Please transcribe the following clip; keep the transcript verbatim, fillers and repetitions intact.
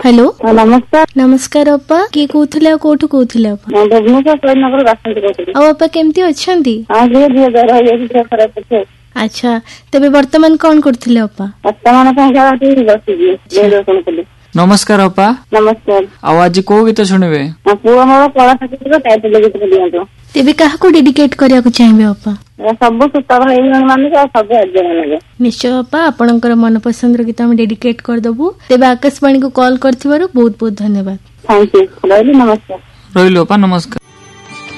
Hello नमस्कार नमस्कार अपा किए कहूले आ कोठु कहूले अपा भुवनेश्वर शहीदनगर बासंती कहूली आ अपा केमती अछंती हां जे जे जर हो जे खराब छै। अच्छा तेबे वर्तमान कोन करथिले अपा वर्तमान संख्या ती बसी जे जे कोन कली। नमस्कार अपा नमस्कार आ आज को गीत सुनबे पुआ मोर कला सकितो टाइटल गीत दियंतो तेबे काहा को डेडिकेट करिया को चाहिबे अपा सब सुतर हे माने सब अजय माने निश्चय अपा आपनकर मन पसंद रो गीत हम डेडिकेट कर दबु तेबे आकाशवाणी को कॉल करथिबारु बहुत बहुत धन्यवाद। Thank you. रहली नमस्कार। रहिलो अपा नमस्कार।